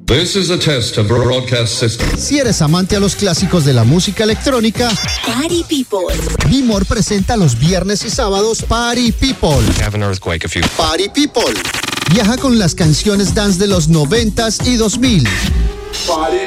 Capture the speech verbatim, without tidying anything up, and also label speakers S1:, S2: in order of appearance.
S1: This is a test of broadcast system.
S2: Si eres amante a los clásicos de la música electrónica,
S3: Party People.
S2: B-More presenta los viernes y sábados Party People.
S4: Have an earthquake if you...
S2: Party People. Viaja con las canciones dance de los noventas y dos mil.
S1: Party